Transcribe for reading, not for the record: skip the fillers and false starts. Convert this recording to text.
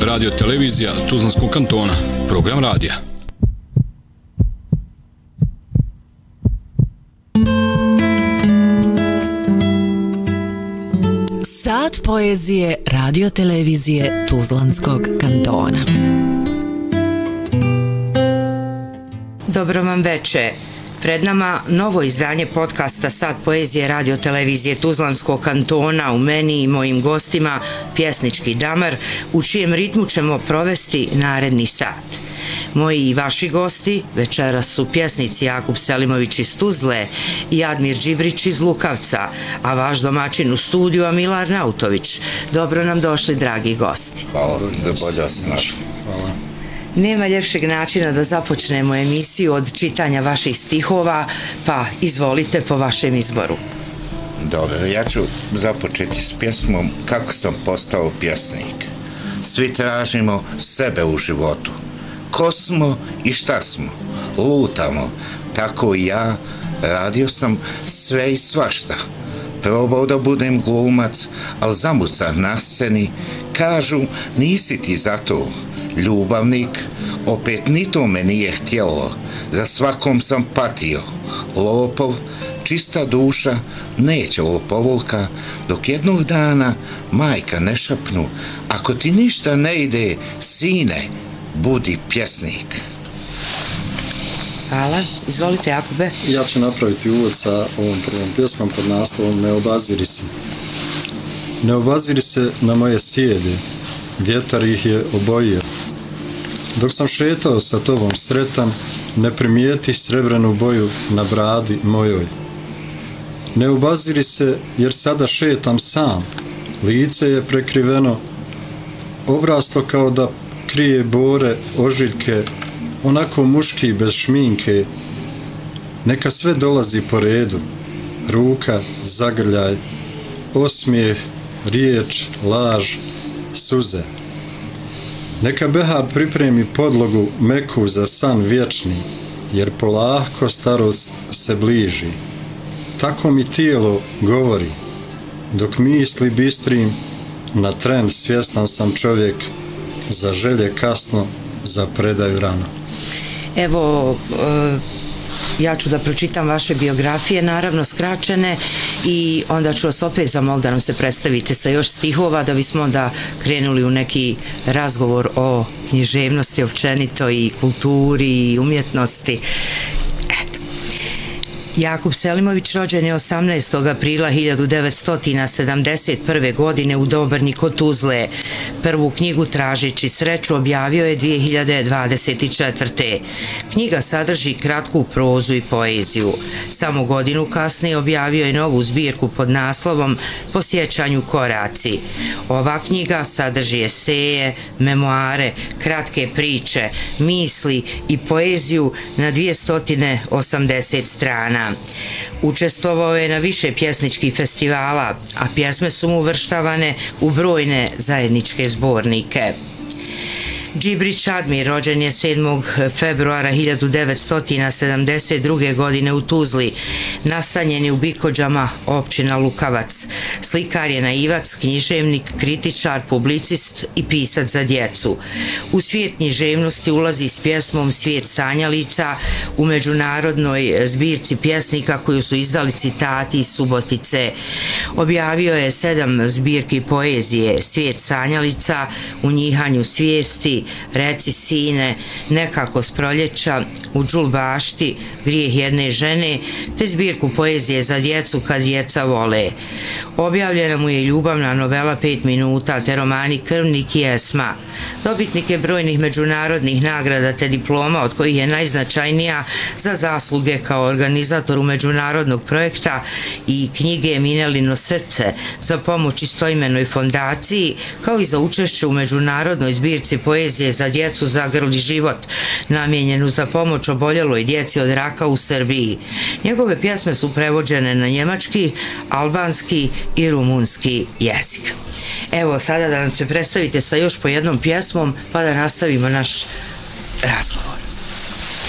radio televizija Tuzlanskog kantona, program radija. Sat poezije radio televizije Tuzlanskog kantona. Dobro vam veče. Pred nama novo izdanje podcasta Sat poezije radio televizije Tuzlanskog kantona, u meni i mojim gostima pjesnički damar, u čijem ritmu ćemo provesti naredni sat. Moji i vaši gosti večeras su pjesnici Jakub Selimović iz Tuzle i Admir Džibrić iz Lukavca, a vaš domaćin u studiju Milar Nautović. Dobro nam došli, dragi gosti. Hvala, da bolje vas našli. Hvala. Nema ljepšeg načina da započnemo emisiju od čitanja vaših stihova, pa izvolite po vašem izboru. Dobro, ja ću započeti s pjesmom Kako sam postao pjesnik. Svi tražimo sebe u životu. Ko smo i šta smo? Lutamo. Tako i ja radio sam sve i svašta. Probao da budem glumac, ali zamucah na sceni. Kažu, nisi ti za to ljubavnik, opet ni to me nije htjelo, za svakom sam patio, lopov, čista duša, neće lopovluka, dok jednog dana majka ne šapnu, ako ti ništa ne ide, sine, budi pjesnik. Hvala, izvolite Jakube. Ja ću napraviti uvod sa ovom prvom pjesmom pod naslovom Ne obaziri se. Ne obaziri se na moje sjede, vjetar ih je obojio. Dok sam šetao sa tobom sretan, ne primijeti srebrenu boju na bradi mojoj. Ne obaziri se jer sada šetam sam, lice je prekriveno, obraslo kao da krije bore, ožiljke, onako muški bez šminke. Neka sve dolazi po redu, ruka, zagrljaj, osmijeh, riječ, laž, suze. Neka behar pripremi podlogu meku za san vječni, jer polako starost se bliži. Tako mi tijelo govori, dok misli bistrim, na tren svjestan sam čovjek, za želje kasno, za predaju rano. Evo, ja ću da pročitam vaše biografije, naravno skraćene, i onda ću vas opet zamoliti da nam se predstavite sa još stihova, da bismo onda krenuli u neki razgovor o književnosti općenito i kulturi i umjetnosti. Jakub Selimović rođen je 18. aprila 1971. godine u Dobrni kod Tuzle. Prvu knjigu Tražeći sreću objavio je 2024. Knjiga sadrži kratku prozu i poeziju. Samo godinu kasnije objavio je novu zbirku pod naslovom Po sjećanju koraci. Ova knjiga sadrži eseje, memoare, kratke priče, misli i poeziju na 280 strana. Učestvovao je na više pjesničkih festivala, a pjesme su mu uvrštavane u brojne zajedničke zbornike. Džibrić Admir rođen je 7. februara 1972. godine u Tuzli. Nastanjen je u Bikođama, općina Lukavac. Slikar je naivac, književnik, kritičar, publicist i pisac za djecu. U svijet književnosti ulazi s pjesmom Svijet sanjalica u međunarodnoj zbirci pjesnika koju su izdali Citati iz Subotice. Objavio je 7 zbirki poezije: Svijet sanjalica, U njihanju svijesti, Reci sine, Nekako s proljeća, U džulbašti, Grijeh jedne žene, te zbirku poezije za djecu Kad djeca vole. Objavljena mu je ljubavna novela 5 minuta, te romani Krvnik i Esma. Dobitnik je brojnih međunarodnih nagrada te diploma, od kojih je najznačajnija za zasluge kao organizatoru međunarodnog projekta i knjige Minelino srce za pomoć istoimenoj fondaciji, kao i za učešće u međunarodnoj zbirci poezije za djecu Zagrli život, namijenjenu za pomoć oboljeloj djeci od raka u Srbiji. Njegove pjesme su prevođene na njemački, albanski i rumunski jezik. Evo sada da nam se predstavite sa još po jednom pjesmom, pa da nastavimo naš razgovor.